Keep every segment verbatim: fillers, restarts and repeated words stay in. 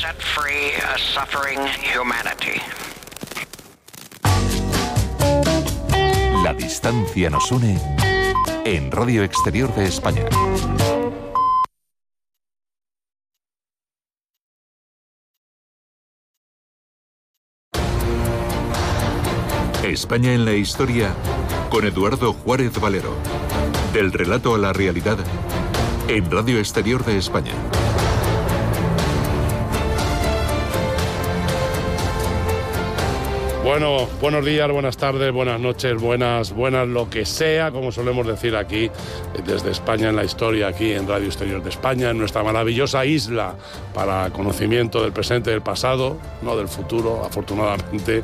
set free a suffering humanity. La distancia nos une en Radio Exterior de España. España en la historia con Eduardo Juárez Valero. Del relato a la realidad en Radio Exterior de España. Bueno, buenos días, buenas tardes, buenas noches, buenas, buenas lo que sea, como solemos decir aquí, desde España en la historia, aquí en Radio Exterior de España, en nuestra maravillosa isla para conocimiento del presente y del pasado, no del futuro, afortunadamente,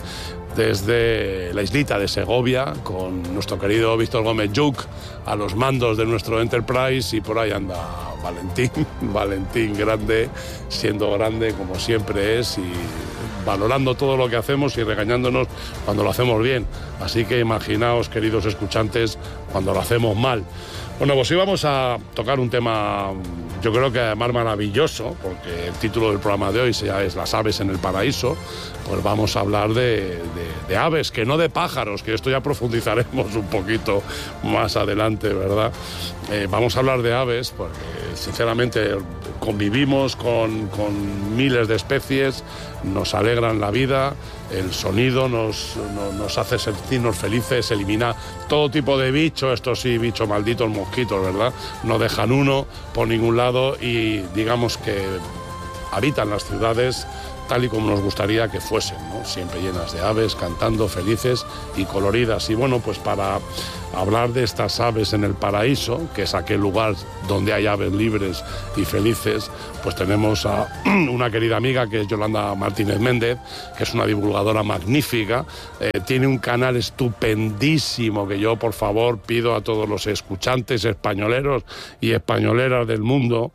desde la islita de Segovia, con nuestro querido Víctor Gómez Lluch a los mandos de nuestro Enterprise, y por ahí anda Valentín, Valentín grande, siendo grande como siempre es, y valorando todo lo que hacemos y regañándonos cuando lo hacemos bien. Así que imaginaos, queridos escuchantes, cuando lo hacemos mal. Bueno, pues íbamos a tocar un tema, yo creo que además maravilloso, porque el título del programa de hoy es Las aves en el paraíso. Pues vamos a hablar de, de, de aves, que no de pájaros, que esto ya profundizaremos un poquito más adelante, ¿verdad? Eh, vamos a hablar de aves porque, sinceramente, convivimos con, con miles de especies, nos alegran la vida, el sonido nos, nos, nos hace sentirnos felices, elimina todo tipo de bicho, estos sí, bichos malditos, mosquitos, ¿verdad? No dejan uno por ningún lado y digamos que habitan las ciudades tal y como nos gustaría que fuesen, ¿no? Siempre llenas de aves, cantando, felices y coloridas. Y bueno, pues para hablar de estas aves en el paraíso, que es aquel lugar donde hay aves libres y felices, pues tenemos a una querida amiga que es Yolanda Martínez Méndez, que es una divulgadora magnífica, eh, tiene un canal estupendísimo que yo, por favor, pido a todos los escuchantes españoleros y españoleras del mundo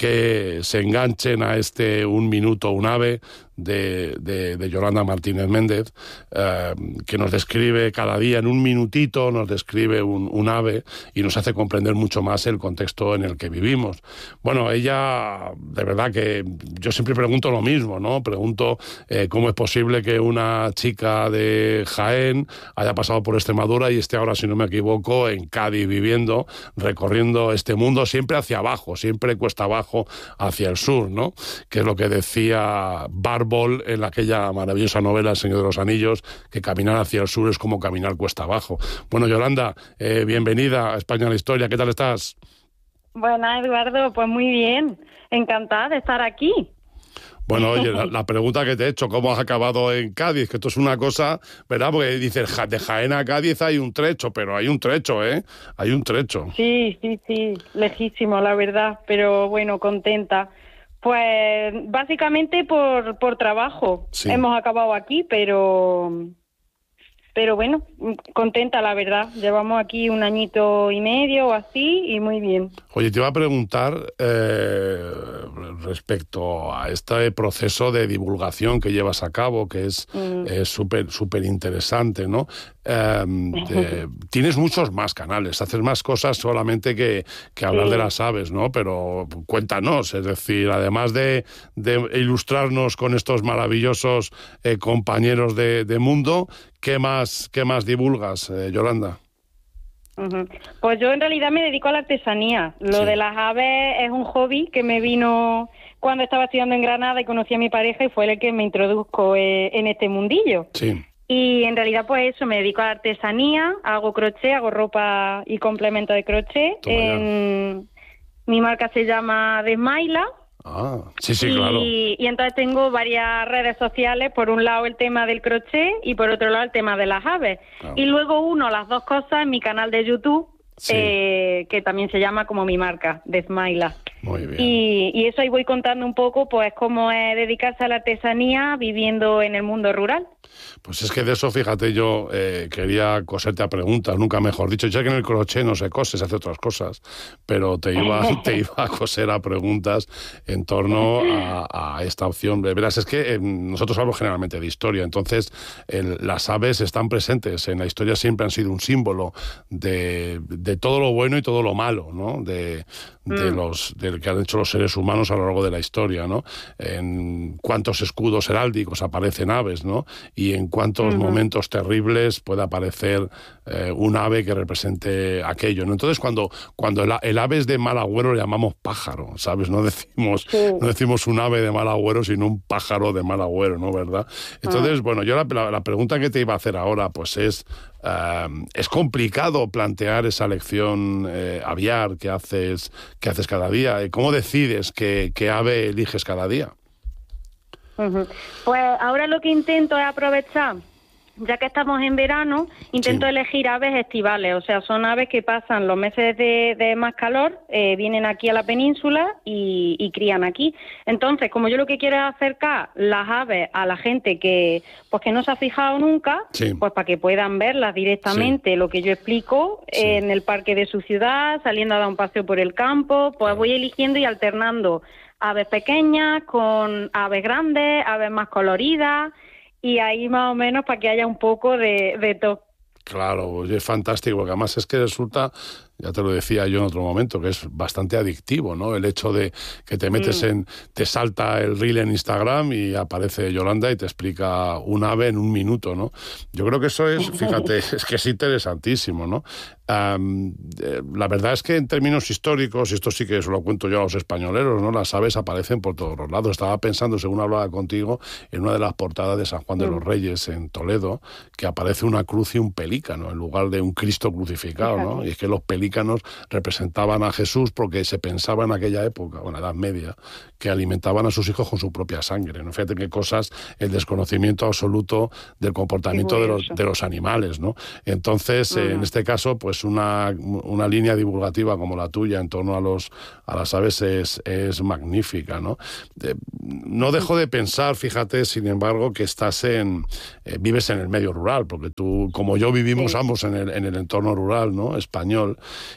que se enganchen a este Un Minuto, un Ave de, de, de Yolanda Martínez Méndez, eh, que nos describe cada día en un minutito, nos describe un, un ave y nos hace comprender mucho más el contexto en el que vivimos. Bueno, ella, de verdad que yo siempre pregunto lo mismo, ¿no? Pregunto eh, cómo es posible que una chica de Jaén haya pasado por Extremadura y esté ahora, si no me equivoco, en Cádiz viviendo, recorriendo este mundo siempre hacia abajo, siempre cuesta abajo hacia el sur, ¿no? Que es lo que decía Barbol en aquella maravillosa novela El Señor de los Anillos, que caminar hacia el sur es como caminar cuesta abajo. Bueno, Yolanda, eh, bienvenida a España en la Historia. ¿Qué tal estás? Buenas, Eduardo, pues muy bien. Encantada de estar aquí. Bueno, oye, la, la pregunta que te he hecho, ¿cómo has acabado en Cádiz? Que esto es una cosa, ¿verdad? Porque dices, de Jaén a Cádiz hay un trecho, pero hay un trecho, ¿eh? Hay un trecho. Sí, sí, sí, lejísimo, la verdad, pero bueno, contenta. Pues básicamente por, por trabajo. Sí. Hemos acabado aquí, pero... Pero bueno, contenta la verdad. Llevamos aquí un añito y medio o así y muy bien. Oye, te iba a preguntar eh, respecto a este proceso de divulgación que llevas a cabo, que es súper mm. súper interesante, ¿no? Eh, te, tienes muchos más canales, haces más cosas solamente que, que hablar sí. de las aves, ¿no? Pero cuéntanos, es decir, además de, de ilustrarnos con estos maravillosos eh, compañeros de, de mundo, ¿qué más, qué más divulgas, eh, Yolanda? Uh-huh. Pues yo en realidad me dedico a la artesanía. Lo sí. de las aves es un hobby que me vino cuando estaba estudiando en Granada y conocí a mi pareja y fue el que me introdujo eh, en este mundillo. Sí. Y en realidad pues eso, me dedico a la artesanía, hago crochet, hago ropa y complemento de crochet. En... Mi marca se llama Desmaila. Ah, sí, sí, y, claro. Y entonces tengo varias redes sociales, por un lado el tema del crochet y por otro lado el tema de las aves. Claro. Y luego uno las dos cosas en mi canal de YouTube, sí. eh, que también se llama como mi marca, Desmaila. Muy bien. Y, y eso ahí voy contando un poco, pues, cómo es dedicarse a la artesanía viviendo en el mundo rural. Pues es que de eso, fíjate, yo eh, quería coserte a preguntas, nunca mejor dicho. Ya que en el crochet no se cose, se hace otras cosas, pero te iba, te iba a coser a preguntas en torno a, a esta opción. Verás, es que eh, nosotros hablamos generalmente de historia, entonces el, las aves están presentes en la historia, siempre han sido un símbolo de, de todo lo bueno y todo lo malo, ¿no? De, de los de que han hecho los seres humanos a lo largo de la historia, ¿no? En cuántos escudos heráldicos aparecen aves, ¿no? Y en cuántos uh-huh. momentos terribles puede aparecer eh, un ave que represente aquello, ¿no? Entonces, cuando, cuando el, el ave es de mal agüero, le llamamos pájaro, ¿sabes? No decimos, sí. no decimos un ave de mal agüero, sino un pájaro de mal agüero, ¿no? ¿Verdad? Entonces, uh-huh. bueno, yo la, la, la pregunta que te iba a hacer ahora, pues es, uh, es complicado plantear esa lección eh, aviar que haces, que haces cada día. ¿Cómo decides qué, qué ave eliges cada día? Uh-huh. Pues ahora lo que intento es aprovechar, ya que estamos en verano, intento sí. elegir aves estivales, o sea, son aves que pasan los meses de, de más calor, eh, vienen aquí a la península y, y crían aquí. Entonces, como yo lo que quiero es acercar las aves a la gente que pues que no se ha fijado nunca, sí. pues para que puedan verlas directamente, sí. lo que yo explico sí. en el parque de su ciudad, saliendo a dar un paseo por el campo, pues voy eligiendo y alternando aves pequeñas con aves grandes, aves más coloridas, y ahí más o menos para que haya un poco de, de todo. Claro, es fantástico, porque además es que resulta, ya te lo decía yo en otro momento, que es bastante adictivo, ¿no? El hecho de que te metes mm. en, te salta el reel en Instagram y aparece Yolanda y te explica un ave en un minuto, ¿no? Yo creo que eso es, fíjate, es que es interesantísimo, ¿no? Um, eh, la verdad es que en términos históricos, y esto sí que se lo cuento yo a los españoleros, ¿no? Las aves aparecen por todos los lados. Estaba pensando, según hablaba contigo, en una de las portadas de San Juan de los Reyes en Toledo, que aparece una cruz y un pelícano en lugar de un Cristo crucificado, ¿no? Y es que los pelícanos representaban a Jesús porque se pensaba en aquella época, o en la Edad Media, que alimentaban a sus hijos con su propia sangre, ¿no? Fíjate qué cosas, el desconocimiento absoluto del comportamiento de los, de los animales, ¿no? Entonces, uh-huh. eh, en este caso, pues una, una línea divulgativa como la tuya en torno a los a las aves es, es magnífica, ¿no? Eh, no dejo de pensar, fíjate, sin embargo, que estás en eh, vives en el medio rural, porque tú, como yo, vivimos sí. ambos en el, en el entorno rural, ¿no? Español.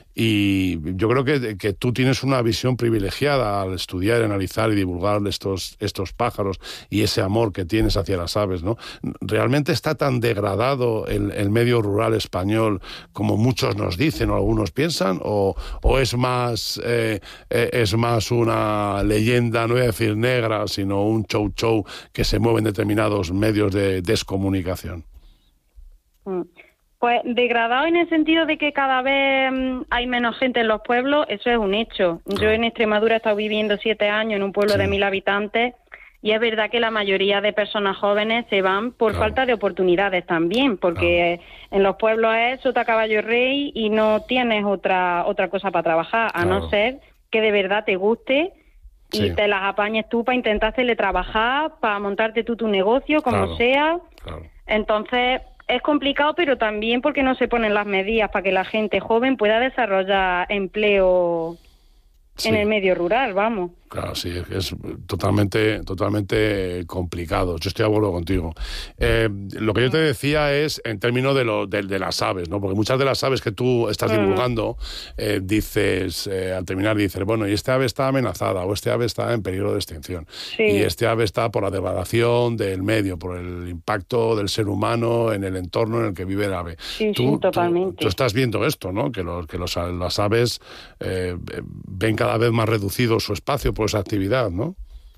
Y yo creo que, que tú tienes una visión privilegiada al estudiar, analizar y divulgar estos, estos pájaros y ese amor que tienes hacia las aves, ¿no? ¿Realmente está tan degradado el, el medio rural español como muchos nos dicen o algunos piensan? ¿O, o es más eh, es más una leyenda, no voy a decir negra, sino un show show que se mueve en determinados medios de descomunicación? Mm. Pues degradado en el sentido de que cada vez hay menos gente en los pueblos, eso es un hecho. Yo en Extremadura he estado viviendo siete años en un pueblo sí. de mil habitantes y es verdad que la mayoría de personas jóvenes se van por claro. falta de oportunidades también, porque claro. en los pueblos es sota, caballo y rey y no tienes otra otra cosa para trabajar, a claro. no ser que de verdad te guste y sí. te las apañes tú para intentar teletrabajar, para montarte tú tu negocio, como claro. sea. Claro. Entonces es complicado, pero también porque no se ponen las medidas para que la gente joven pueda desarrollar empleo sí. en el medio rural, vamos. Claro, sí, es totalmente, totalmente complicado. Yo estoy de acuerdo contigo. Eh, lo que yo te decía es en términos de, lo, de, de las aves, ¿no? Porque muchas de las aves que tú estás mm. divulgando, eh, dices, eh, al terminar dices, bueno, y este ave está amenazada, o este ave está en peligro de extinción. Sí. Y este ave está por la degradación del medio, por el impacto del ser humano en el entorno en el que vive el ave. Sí, tú, sí, totalmente. Tú, tú estás viendo esto, ¿no? Que, los, que los, las aves eh, ven cada vez más reducido su espacio por esa actividad, ¿no?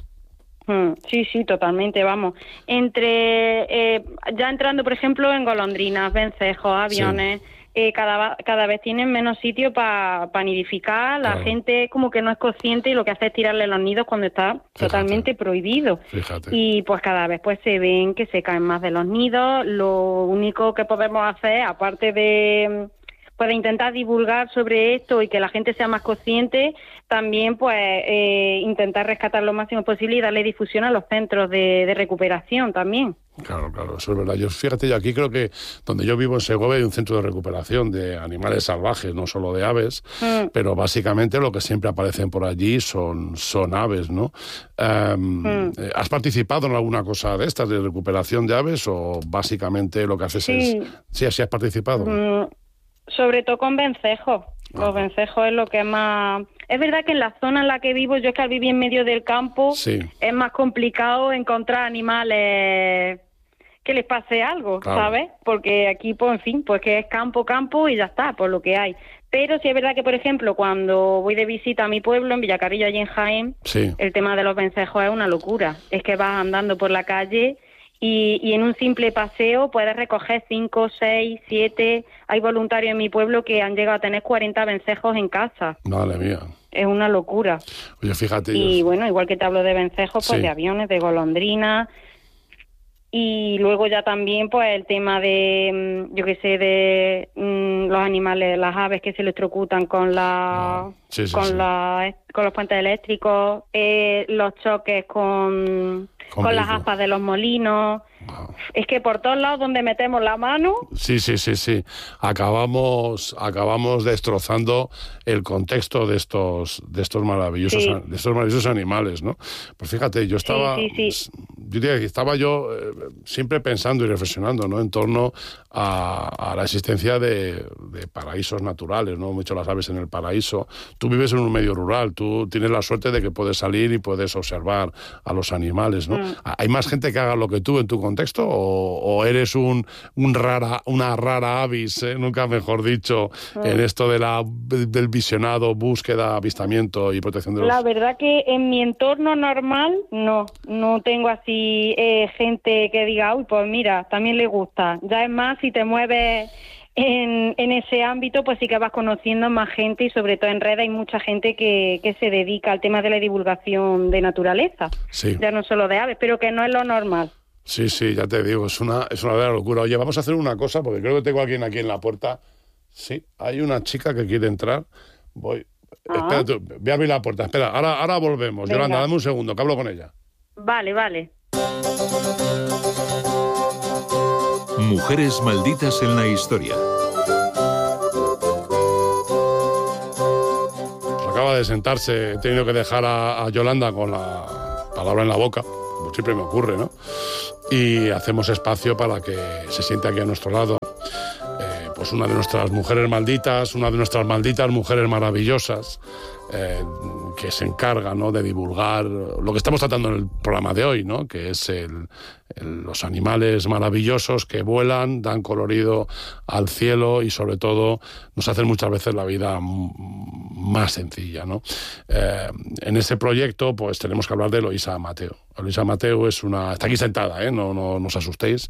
Sí, sí, totalmente, vamos. Entre, eh, ya entrando, por ejemplo, en golondrinas, vencejos, aviones, sí. eh, cada, cada vez tienen menos sitio para pa nidificar, la claro. gente como que no es consciente y lo que hace es tirarle los nidos cuando está Fíjate. totalmente prohibido. Fíjate. Y pues cada vez pues se ven que se caen más de los nidos. Lo único que podemos hacer, aparte de... pues de intentar divulgar sobre esto y que la gente sea más consciente, también pues eh, intentar rescatar lo máximo posible y darle difusión a los centros de, de recuperación también. Claro, claro, eso es verdad. Yo, fíjate, yo aquí creo que donde yo vivo en Segovia hay un centro de recuperación de animales salvajes, no solo de aves, mm. pero básicamente lo que siempre aparecen por allí son, son aves, ¿no? Um, mm. ¿Has participado en alguna cosa de estas, de recuperación de aves, o básicamente lo que haces sí. es... Sí, así has participado. Mm. Sobre todo con vencejos. Los vencejos es lo que más... Es verdad que en la zona en la que vivo, yo es que al vivir en medio del campo, sí. es más complicado encontrar animales que les pase algo, claro. ¿sabes? Porque aquí, pues en fin, pues que es campo, campo y ya está, por lo que hay. Pero sí es verdad que, por ejemplo, cuando voy de visita a mi pueblo, en Villacarrillo, allí en Jaén, sí. el tema de los vencejos es una locura. Es que vas andando por la calle y, y en un simple paseo puedes recoger cinco, seis, siete... Hay voluntarios en mi pueblo que han llegado a tener cuarenta vencejos en casa. Madre mía. Es una locura. Oye, fíjate. Y yo... bueno, igual que te hablo de vencejos, pues sí. de aviones, de golondrinas. Y luego ya también, pues el tema de, yo qué sé, de mmm, los animales, las aves que se electrocutan con la, oh, sí, sí, con, sí. La, con los puentes eléctricos, eh, los choques con, con, con las aspas de los molinos. Wow. Es que por todos lados donde metemos la mano... Sí, sí, sí, sí. Acabamos, acabamos destrozando el contexto de estos, de estos maravillosos, sí. de estos maravillosos animales, ¿no? Pues fíjate, yo estaba, sí, sí, sí. yo diría que estaba yo eh, siempre pensando y reflexionando, ¿no? En torno a, a la existencia de, de paraísos naturales, ¿no? Mucho las aves en el paraíso. Tú vives en un medio rural, tú tienes la suerte de que puedes salir y puedes observar a los animales, ¿no? Mm. ¿Hay más gente que haga lo que tú en tu contexto o, o eres un, un rara, una rara avis, eh? Nunca mejor dicho, mm. en esto de la, del visionado, búsqueda, avistamiento y protección de los... La verdad que en mi entorno normal no, no tengo así eh, gente que diga, uy, pues mira, también le gusta. Ya es más, si te mueves en, en ese ámbito, pues sí que vas conociendo más gente y sobre todo en redes hay mucha gente que, que se dedica al tema de la divulgación de naturaleza, sí. ya no solo de aves, pero que no es lo normal. Sí, sí, ya te digo, es una, es una verdadera locura. Oye, vamos a hacer una cosa, porque creo que tengo a alguien aquí en la puerta. Sí, hay una chica que quiere entrar. Voy. Ah. Espera, tú, voy a abrir la puerta. Espera, ahora, ahora volvemos. Venga. Yolanda, dame un segundo, que hablo con ella. Vale, vale. Mujeres malditas en la historia. Pues acaba de sentarse, he tenido que dejar a, a Yolanda con la palabra en la boca. Siempre me ocurre, ¿no? Y hacemos espacio para que se siente aquí a nuestro lado eh, pues una de nuestras mujeres malditas, una de nuestras malditas mujeres maravillosas, eh, que se encarga, ¿no?, de divulgar lo que estamos tratando en el programa de hoy, ¿no?, que es el, el, los animales maravillosos que vuelan, dan colorido al cielo y sobre todo nos hacen muchas veces la vida más sencilla, ¿no? Eh, en ese proyecto pues tenemos que hablar de Eloísa Mateu. Eloísa Mateu es una... está aquí sentada, ¿eh? No, no, no os asustéis.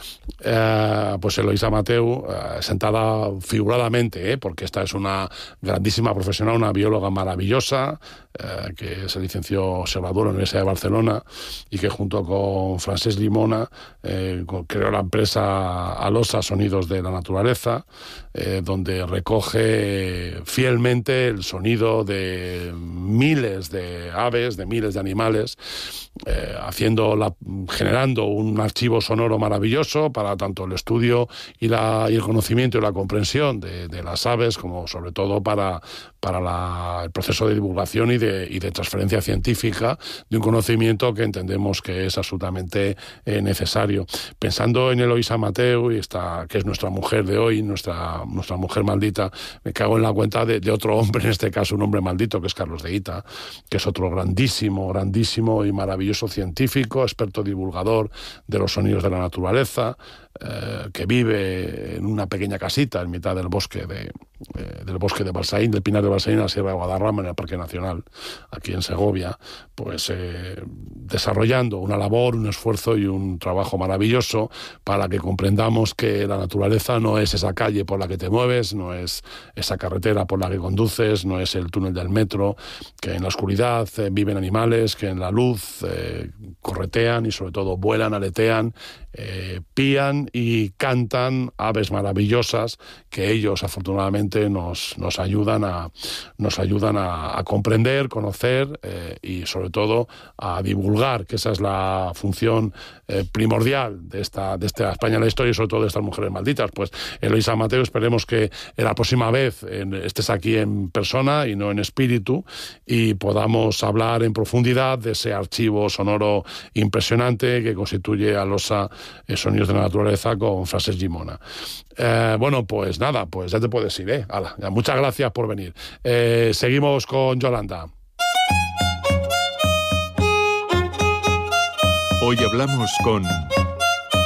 Eh, pues Eloísa Mateu, eh, sentada figuradamente, ¿eh? Porque esta es una grandísima profesional, una bióloga maravillosa, eh, que se licenció observadora en la Universidad de Barcelona y que junto con Francesc Llimona eh, creó la empresa Alosa Sonidos de la Naturaleza, eh, donde recoge fielmente el sonido de miles de aves, de miles de animales, eh, haciendo la, generando un archivo sonoro maravilloso para tanto el estudio y, la, y el conocimiento y la comprensión de, de las aves, como sobre todo para, para la, el proceso de divulgación y de, y de transferencia científica de un conocimiento que entendemos que es absolutamente eh, necesario. Pensando en Eloísa Mateu, y esta, que es nuestra mujer de hoy, nuestra, nuestra mujer maldita, me cago en la cuenta de, de otro hombre, en este caso un hombre maldito, que es Carlos de Ita, que es otro grandísimo, grandísimo y maravilloso científico, experto divulgador de los sonidos de la naturaleza, eh, que vive en una pequeña casita en mitad del bosque de, eh, del bosque de Balsaín, del Pinar de Balsaín, en la Sierra de Guadarrama, en el Parque Nacional, aquí en Segovia, pues eh, desarrollando una labor, un esfuerzo y un trabajo maravilloso para que comprendamos que la naturaleza no es esa calle por la que te mueves, no es esa carretera por la que conduces, no es el túnel del metro, que en la oscuridad eh, viven animales, que en la luz eh, corretean y sobre todo vuelan, aletean, eh, pían y cantan aves maravillosas que ellos afortunadamente nos, nos ayudan a nos ayudan a, a comprender, conocer eh, y sobre todo a divulgar, que esa es la función eh, primordial de esta, de esta España en la historia y sobre todo de estas mujeres malditas. Pues Eloísa Mateu, esperemos que la próxima vez en, estés aquí en persona y no en espíritu y podamos hablar en profundidad de ese archivo sonoro impresionante que constituye Alosa eh, Sonidos de la Naturaleza con Francesc Llimona. Eh, bueno, pues nada, pues ya te puedes ir, ¿eh? Hala, ya, muchas gracias por venir. Eh, seguimos con Yolanda. Hoy hablamos con...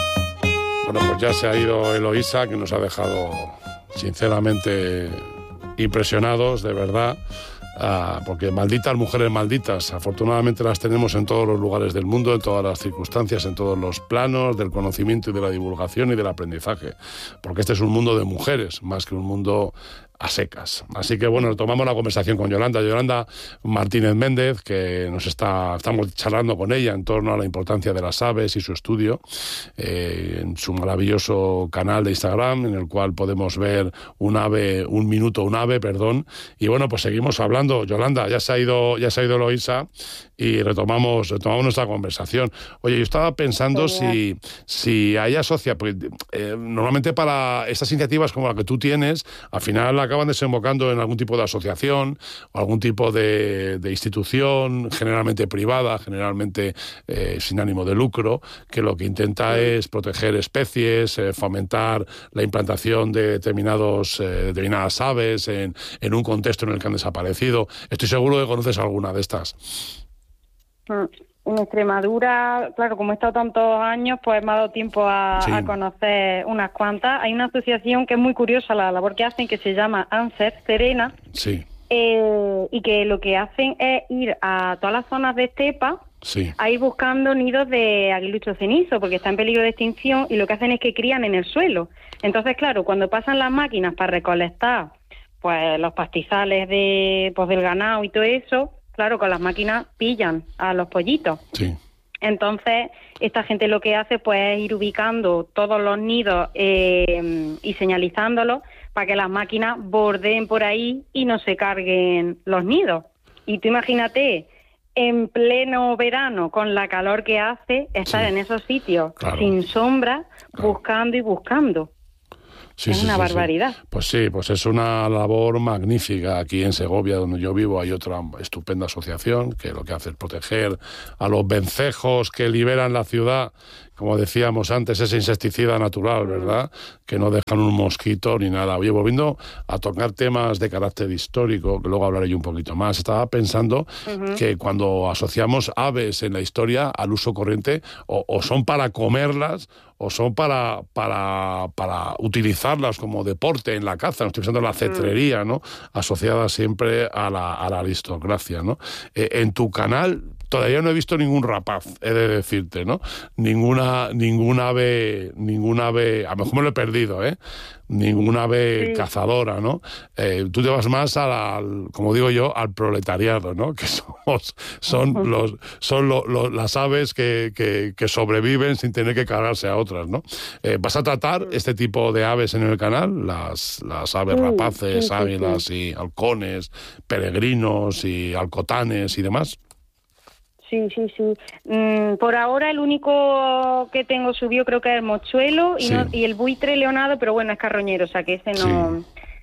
Bueno, pues ya se ha ido Eloísa, que nos ha dejado sinceramente impresionados, de verdad. Ah, porque malditas mujeres malditas, afortunadamente las tenemos en todos los lugares del mundo, en todas las circunstancias, en todos los planos del conocimiento y de la divulgación y del aprendizaje, porque este es un mundo de mujeres más que un mundo a secas. Así que bueno, tomamos la conversación con Yolanda, Yolanda Martínez Méndez, que nos está, estamos charlando con ella en torno a la importancia de las aves y su estudio, eh, en su maravilloso canal de Instagram, en el cual podemos ver un ave, un minuto, un ave, perdón. Y bueno, pues seguimos hablando. Yolanda, ya se ha ido, ya se ha ido Eloísa y retomamos, retomamos nuestra conversación. Oye, yo estaba pensando si, si hay asocia, porque eh, normalmente para estas iniciativas como la que tú tienes, al final la acaban desembocando en algún tipo de asociación o algún tipo de, de institución, generalmente privada, generalmente eh, sin ánimo de lucro, que lo que intenta es proteger especies, eh, fomentar la implantación de determinados, eh, determinadas aves en, en un contexto en el que han desaparecido. Estoy seguro que conoces alguna de estas. En Extremadura, claro, como he estado tantos años, pues me ha dado tiempo a, sí. a conocer unas cuantas. Hay una asociación que es muy curiosa, la labor que hacen, que se llama ANSER Serena, sí. eh, y que lo que hacen es ir a todas las zonas de estepa, sí. a ir buscando nidos de aguilucho cenizo, porque está en peligro de extinción, y lo que hacen es que crían en el suelo. Entonces, claro, cuando pasan las máquinas para recolectar pues los pastizales de pues del ganado y todo eso, claro, con las máquinas pillan a los pollitos. Sí. Entonces, esta gente lo que hace pues es ir ubicando todos los nidos eh, y señalizándolos para que las máquinas bordeen por ahí y no se carguen los nidos. Y tú imagínate, en pleno verano, con la calor que hace, estar sí. en esos sitios claro. sin sombra, claro. buscando y buscando. Sí, es sí, una sí, barbaridad. Sí. Pues sí, pues es una labor magnífica. Aquí en Segovia, donde yo vivo, hay otra estupenda asociación que lo que hace es proteger a los vencejos que liberan la ciudad, como decíamos antes, ese insecticida natural, ¿verdad? Que no dejan un mosquito ni nada. Oye, volviendo a tocar temas de carácter histórico, que luego hablaré yo un poquito más, estaba pensando uh-huh. que cuando asociamos aves en la historia al uso corriente, o, o son para comerlas, o son para, para, para utilizarlas como deporte en la caza. No estoy pensando en la cetrería, ¿no? Asociada siempre a la, a la aristocracia, ¿no? Eh, en tu canal todavía no he visto ningún rapaz, he de decirte, ¿no? Ninguna, ninguna ave, ninguna ave, a lo mejor me lo he perdido, ¿eh? Ninguna ave sí. cazadora, ¿no? Eh, tú te vas más al, al, como digo yo, al proletariado, ¿no? Que somos, son uh-huh. los, son lo, lo, las aves que, que, que sobreviven sin tener que cargarse a otras, ¿no? Eh, ¿Vas a tratar este tipo de aves en el canal? Las, las aves uh, rapaces, sí, águilas sí, sí. y halcones, peregrinos y alcotanes y demás. Sí, sí, sí. Mm, por ahora el único que tengo subido creo que es el mochuelo y, sí. no, y el buitre leonado, pero bueno, es carroñero, o sea que ese no... Sí.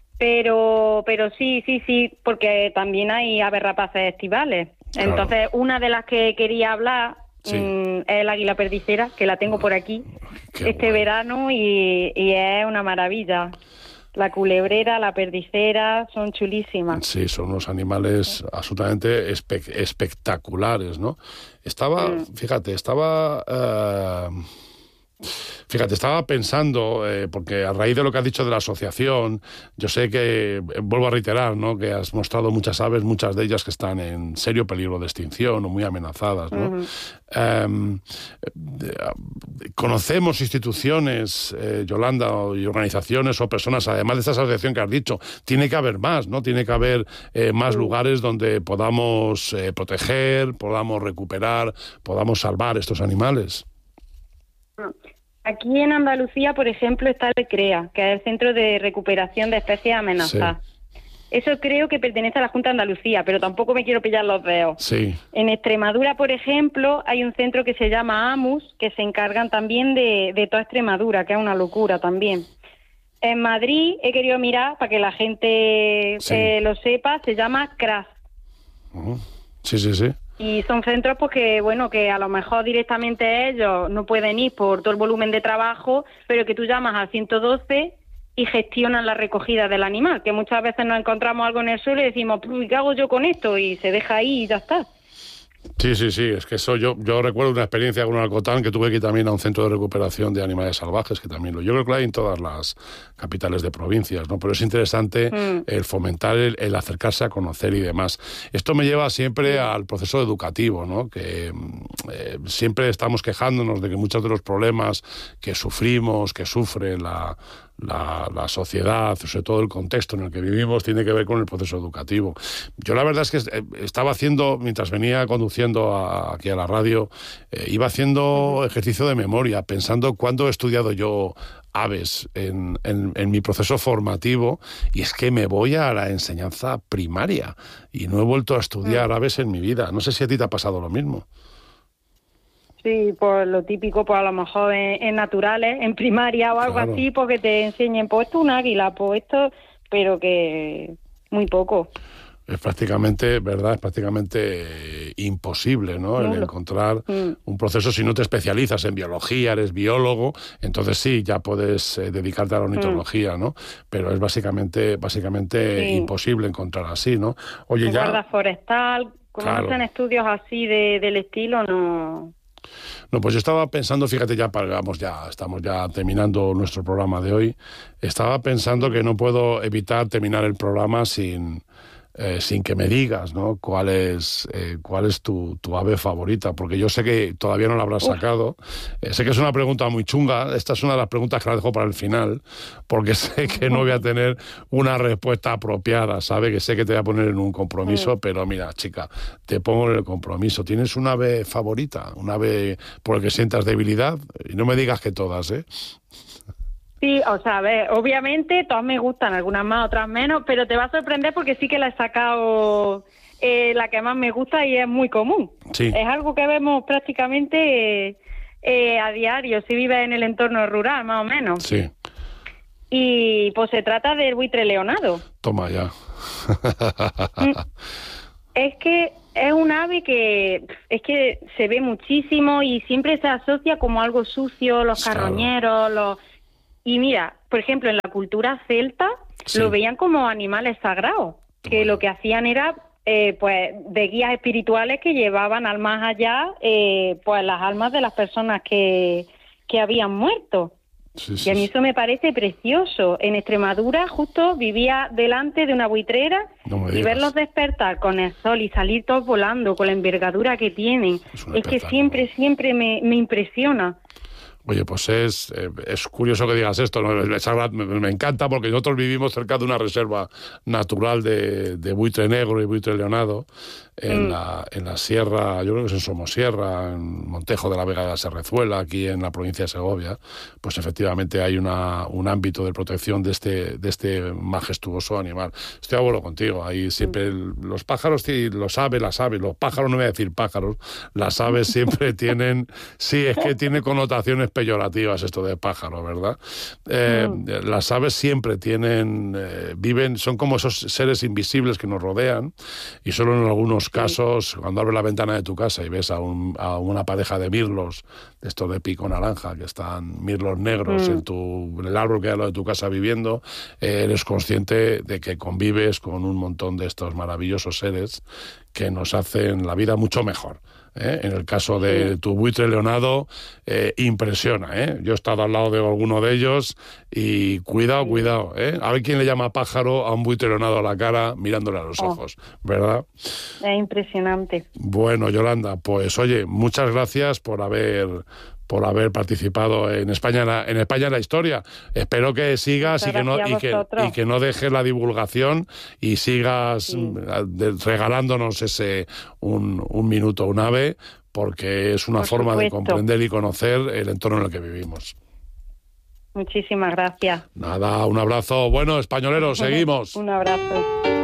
Pero pero sí, sí, sí, porque también hay aves rapaces estivales. Claro. Entonces, una de las que quería hablar sí. mm, es el águila perdicera, que la tengo por aquí Qué este bueno. verano y, y es una maravilla. La culebrera, la perdicera, son chulísimas. Sí, son unos animales absolutamente espe- espectaculares, ¿no? Estaba, mm. fíjate, estaba... Uh, fíjate, estaba pensando, eh, porque a raíz de lo que has dicho de la asociación, yo sé que, eh, vuelvo a reiterar, ¿no? Que has mostrado muchas aves, muchas de ellas que están en serio peligro de extinción o muy amenazadas, ¿no? Uh-huh. Um, conocemos instituciones, eh, Yolanda, y organizaciones o personas, además de esta asociación que has dicho, tiene que haber más, ¿no? Tiene que haber eh, más uh-huh. lugares donde podamos eh, proteger, podamos recuperar, podamos salvar estos animales. Aquí en Andalucía, por ejemplo, está el CREA, que es el Centro de Recuperación de Especies Amenazadas. Sí. Eso creo que pertenece a la Junta de Andalucía, pero tampoco me quiero pillar los dedos. Sí. En Extremadura, por ejemplo, hay un centro que se llama AMUS, que se encargan también de, de toda Extremadura, que es una locura también. En Madrid, he querido mirar, para que la gente sí. eh, lo sepa, se llama CRAS. Uh-huh. Sí, sí, sí. Y son centros pues que, bueno, que a lo mejor directamente ellos no pueden ir por todo el volumen de trabajo, pero que tú llamas al ciento doce y gestionan la recogida del animal, que muchas veces nos encontramos algo en el suelo y decimos, ¿qué hago yo con esto? Y se deja ahí y ya está. Sí, sí, sí, es que eso yo, yo recuerdo una experiencia con un alcotán que tuve que ir también a un centro de recuperación de animales salvajes, que también lo, yo creo que lo hay en todas las capitales de provincias, ¿no? Pero es interesante mm. el fomentar, el, el acercarse a conocer y demás. Esto me lleva siempre al proceso educativo, ¿no? Que eh, siempre estamos quejándonos de que muchos de los problemas que sufrimos, que sufre la... La, la sociedad, sobre todo el contexto en el que vivimos, tiene que ver con el proceso educativo. Yo la verdad es que estaba haciendo, mientras venía conduciendo a, aquí a la radio, eh, iba haciendo ejercicio de memoria, pensando cuándo he estudiado yo aves en, en, en mi proceso formativo, y es que me voy a la enseñanza primaria y no he vuelto a estudiar aves en mi vida. No sé si a ti te ha pasado lo mismo. Sí, pues lo típico, pues a lo mejor en, en naturales, en primaria o algo claro. así, porque te enseñen, pues esto es un águila, pues esto, pero que muy poco. Es prácticamente, ¿verdad? Es prácticamente imposible, ¿no? El encontrar mm. un proceso, si no te especializas en biología, eres biólogo, entonces sí, ya puedes eh, dedicarte a la ornitología, mm. ¿no? Pero es básicamente, básicamente sí. imposible encontrar así, ¿no? Oye, ya... Guarda forestal, como claro. no hacen estudios así de, del estilo, no... No, pues yo estaba pensando, fíjate, ya vamos, ya estamos ya terminando nuestro programa de hoy. Estaba pensando que no puedo evitar terminar el programa sin, eh, sin que me digas, ¿no? ¿Cuál es, eh, cuál es tu, tu ave favorita? Porque yo sé que todavía no la habrás Uf. sacado. Eh, sé que es una pregunta muy chunga. Esta es una de las preguntas que la dejo para el final, porque sé que no voy a tener una respuesta apropiada, ¿sabe? Que sé que te voy a poner en un compromiso, sí. pero mira, chica, te pongo en el compromiso. ¿Tienes un ave favorita? ¿Un ave por el que sientas debilidad? Y no me digas que todas, ¿eh? Sí, o sea, a ver, obviamente todas me gustan, algunas más, otras menos, pero te va a sorprender porque sí que la he sacado eh, la que más me gusta y es muy común. Sí. Es algo que vemos prácticamente eh, eh, a diario, si vives en el entorno rural, más o menos. Sí. Y pues se trata del buitre leonado. Toma ya. Es que es un ave que es que se ve muchísimo y siempre se asocia como algo sucio, los claro. carroñeros, los... Y mira, por ejemplo, en la cultura celta sí. lo veían como animales sagrados, que bueno. lo que hacían era, eh, pues, de guías espirituales que llevaban al más allá, eh, pues, las almas de las personas que, que habían muerto. Sí, sí, y a mí eso me parece precioso. En Extremadura justo vivía delante de una buitrera no y verlos despertar con el sol y salir todos volando con la envergadura que tienen. Es, es que siempre, siempre me, me impresiona. Oye, pues es, es curioso que digas esto, ¿no? me, me encanta porque nosotros vivimos cerca de una reserva natural de, de buitre negro y buitre leonado en, mm. la, en la sierra, yo creo que es en Somosierra, en Montejo de la Vega de la Serrezuela, aquí en la provincia de Segovia. Pues efectivamente hay una, un ámbito de protección de este, de este majestuoso animal. Estoy de acuerdo contigo, ahí siempre el, los pájaros, sí, los aves, las aves, los pájaros, no voy a decir pájaros, las aves siempre tienen, sí, es que tiene connotaciones peyorativas esto de pájaro, ¿verdad? Eh, mm. Las aves siempre tienen, eh, viven, son como esos seres invisibles que nos rodean y solo en algunos casos, sí. cuando abres la ventana de tu casa y ves a, un, a una pareja de mirlos, de estos de pico naranja, que están mirlos negros mm. en, tu, en el árbol que hay al lado de tu casa viviendo, eh, eres consciente de que convives con un montón de estos maravillosos seres que nos hacen la vida mucho mejor. ¿Eh? En el caso de sí. tu buitre leonado, eh, impresiona, ¿eh? Yo he estado al lado de alguno de ellos y cuidado, sí. cuidado, ¿eh? A ver quién le llama pájaro a un buitre leonado a la cara mirándole a los oh. ojos, ¿verdad? Es impresionante. Bueno, Yolanda, pues oye, muchas gracias por haber... por haber participado en España en, la, en España en la historia. Espero que sigas y que, no, y, que, y que no dejes la divulgación y sigas sí. regalándonos ese un, un minuto, un ave, porque es una Por forma supuesto. de comprender y conocer el entorno en el que vivimos. Muchísimas gracias. Nada, un abrazo. Bueno, españoleros, seguimos. Un abrazo.